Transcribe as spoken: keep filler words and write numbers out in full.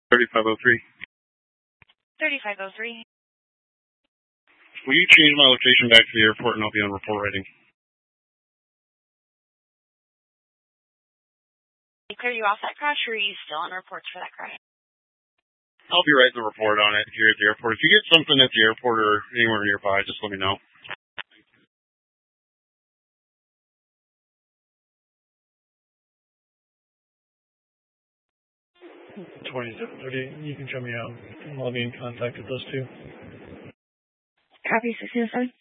thirty-five oh three. thirty-five oh three. Will you change my location back to the airport and I'll be on report writing? They clear you off that crash, or are you still on reports for that crash? I'll be writing the report on it here at the airport. If you get something at the airport or anywhere nearby, just let me know. twenty-seven thirty, you can show me out. I'll be in contact with those two. Copy, sixteen oh seven.